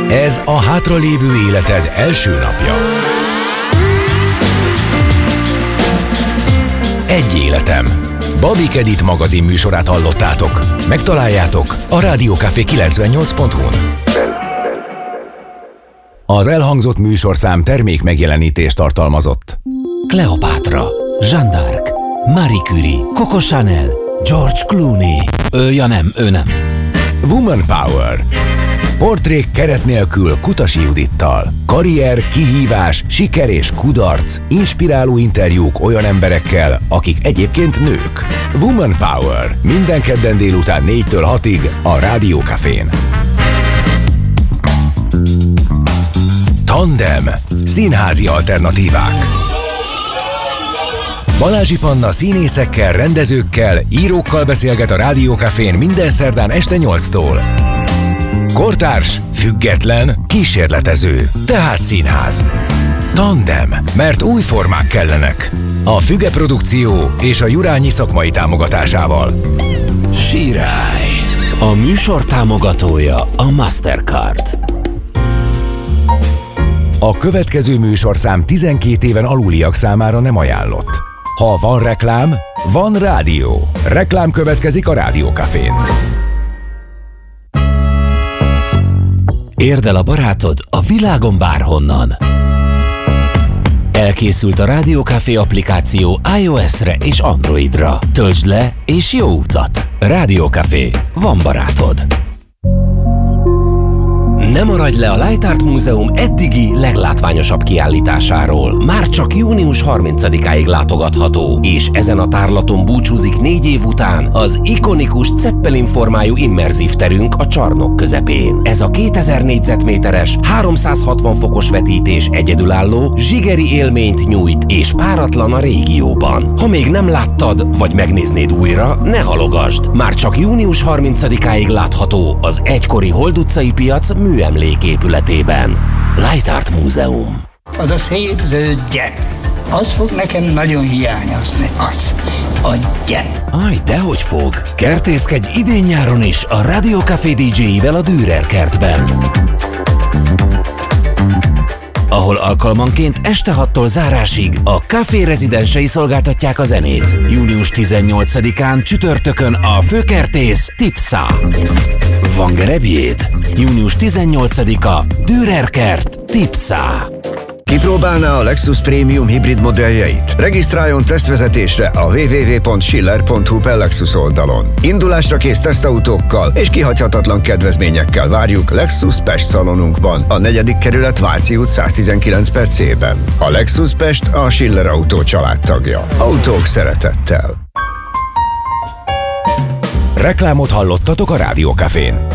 Ez a hátralévő életed első napja. Egy életem. Babik Edit magazin műsorát hallottátok. Megtaláljátok a Rádiókafé 98.hu-n. Az elhangzott műsorszám termék megjelenítést tartalmazott. Kleopátra, Jeanne d'Arc, Marie Curie, Coco Chanel, George Clooney. Ő nem. Woman Power. Portrék keret nélkül Kutasi Judittal. Karrier, kihívás, siker és kudarc. Inspiráló interjúk olyan emberekkel, akik egyébként nők. Woman Power. Minden kedden délután 4-től 6-ig a Rádiókafén. Tandem. Színházi alternatívák. Balázsi Panna színészekkel, rendezőkkel, írókkal beszélget a Rádiókafén minden szerdán este 8-tól. Kortárs, független, kísérletező, tehát színház. Tandem, mert új formák kellenek. A Füge Produkció és a Jurányi szakmai támogatásával. Sirály. A műsor támogatója a Mastercard. A következő műsorszám 12 éven aluliak számára nem ajánlott. Ha van reklám, van rádió. Reklám következik a Rádiókafén. Érd el a barátod a világon bárhonnan. Elkészült a Rádiókafé applikáció iOS-re és Androidra. Töltsd le és jó utat! Rádiókafé. Van barátod. Ne maradj le a Light Art Múzeum eddigi leglátványosabb kiállításáról. Már csak június 30-áig látogatható, és ezen a tárlaton búcsúzik 4 év után az ikonikus Zeppelin formájú immerzív terünk a csarnok közepén. Ez a 2000 négyzetméteres, 360 fokos vetítés egyedülálló, zsigeri élményt nyújt, és páratlan a régióban. Ha még nem láttad, vagy megnéznéd újra, ne halogasd! Már csak június 30-áig látható az egykori Hold utcai piac műemléképületében. Light Art Múzeum. Az a szép zöld gyep, az fog nekem nagyon hiányozni, az a gyep. Aj, dehogy fog! Kertészkedj idén-nyáron is a Rádiókafé DJ-vel a Dürer kertben, ahol alkalmanként este 6-tól zárásig a Café rezidensei szolgáltatják a zenét. Június 18-án csütörtökön a főkertész Tipsa. Van gerebjéd? Június 18-a Dürer kert Tipsa. Kipróbálná a Lexus Premium hibrid modelljeit? Regisztráljon tesztvezetésre a www.schiller.hu/Lexus oldalon. Indulásra kész tesztautókkal és kihagyhatatlan kedvezményekkel várjuk Lexus Pest szalonunkban, a 4. kerület Váci út 119 percében. A Lexus Pest a Schiller Autó családtagja. Autók szeretettel. Reklámot hallottatok a Rádiókafén.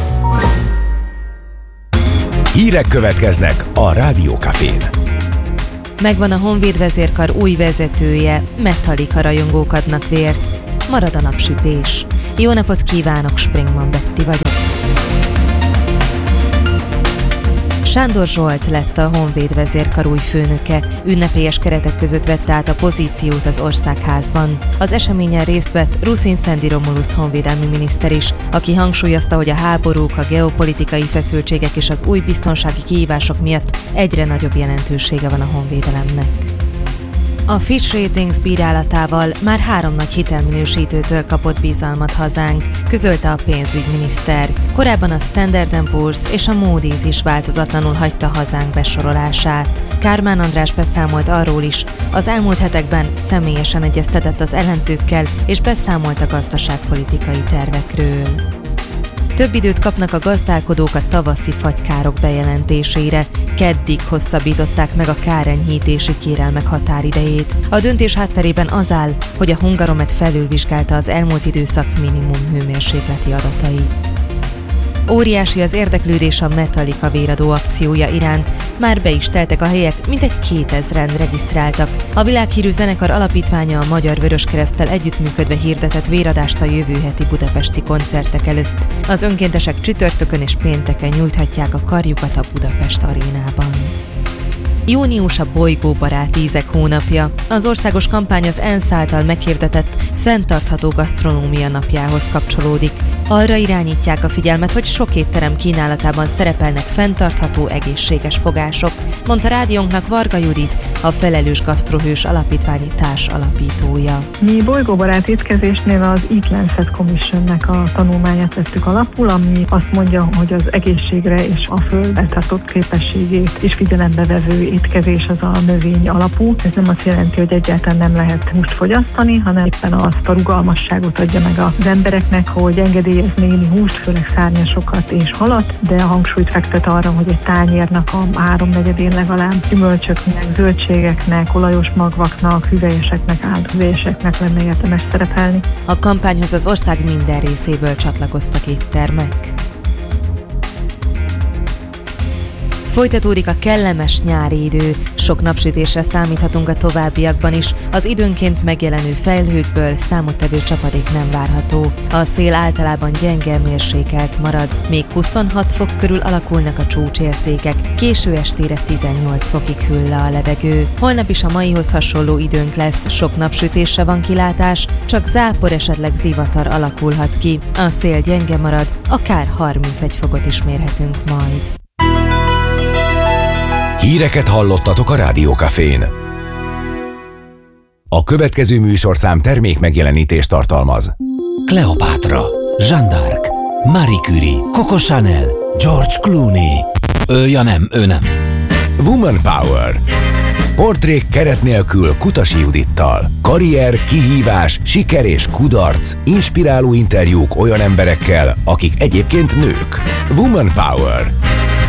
Hírek következnek a Rádiókafén. Megvan a Honvéd vezérkar új vezetője, Metallica rajongók adnak vért. Marad a napsütés. Jó napot kívánok, Springman Betty vagyok. Sándor Zsolt lett a Honvéd vezérkar új főnöke, ünnepélyes keretek között vette át a pozíciót az Országházban. Az eseményen részt vett Ruszin Szendi Romulusz honvédelmi miniszter is, aki hangsúlyozta, hogy a háborúk, a geopolitikai feszültségek és az új biztonsági kihívások miatt egyre nagyobb jelentősége van a honvédelemnek. A Fitch Ratings bírálatával már 3 nagy hitelminősítőtől kapott bizalmat hazánk, közölte a pénzügyminiszter. Korábban a Standard & Poor's és a Moody's is változatlanul hagyta hazánk besorolását. Kármán András beszámolt arról is, az elmúlt hetekben személyesen egyeztetett az elemzőkkel és beszámolt a gazdaságpolitikai tervekről. Több időt kapnak a gazdálkodók a tavaszi fagykárok bejelentésére. Keddig hosszabbították meg a kárenyhítési kérelmek határidejét. A döntés hátterében az áll, hogy a Hungaromet felülvizsgálta az elmúlt időszak minimum hőmérsékleti adatait. Óriási az érdeklődés a Metallica véradó akciója iránt. Már be is teltek a helyek, mintegy 2000-en regisztráltak. A világhírű zenekar alapítványa a Magyar Vöröskereszttel együttműködve hirdetett véradást a jövő heti budapesti koncertek előtt. Az önkéntesek csütörtökön és pénteken nyújthatják a karjukat a Budapest arénában. Június a bolygóbarát ízek hónapja. Az országos kampány az ENSZ által meghirdetett fenntartható gasztronómia napjához kapcsolódik. Arra irányítják a figyelmet, hogy sok étterem kínálatában szerepelnek fenntartható, egészséges fogások, mondta rádiónknak Varga Judit, a Felelős Gasztrohős Alapítványi társalapítója. Mi bolygóbarát étkezésnél az Eat Lancet Commissionnek a tanulmányát vettük alapul, ami azt mondja, hogy az egészségre és a föld eltartott képességét is figyelembe vevő étkezés az a növény alapú. Ez nem azt jelenti, hogy egyáltalán nem lehet húst fogyasztani, hanem éppen azt a rugalmasságot adja meg az embereknek, hogy engedélyez némi húst, főleg szárnyasokat és halat, de a hangsúlyt fektet arra, hogy egy tányérnak a 3/4-én legalább gyümölcsöknek, zöldségeknek, olajos magvaknak, hüvelyeseknek, álhüvelyeseknek lenne érdemes szerepelni. A kampányhoz az ország minden részéből csatlakoztak éttermek. Folytatódik a kellemes nyári idő, sok napsütésre számíthatunk a továbbiakban is, az időnként megjelenő felhőkből számottevő csapadék nem várható. A szél általában gyenge, mérsékelt marad, még 26 fok körül alakulnak a csúcsértékek, késő estére 18 fokig hűl le a levegő. Holnap is a maihoz hasonló időnk lesz, sok napsütésre van kilátás, csak zápor, esetleg zivatar alakulhat ki. A szél gyenge marad, akár 31 fokot is mérhetünk majd. Híreket hallottatok a Rádió Cafén. A következő műsorszám termék megjelenítést tartalmaz. Kleopátra, Jeanne d'Arc, Marie Curie, Coco Chanel, George Clooney. Ő nem. Woman Power. Portrék keret nélkül Kutasi Judittal. Karrier, kihívás, siker és kudarc. Inspiráló interjúk olyan emberekkel, akik egyébként nők. Woman Power.